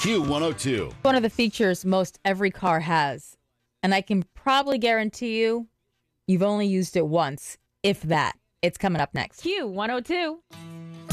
Q102. One of the features most every car has. And I can probably guarantee you've only used it once, if that. It's coming up next. Q102.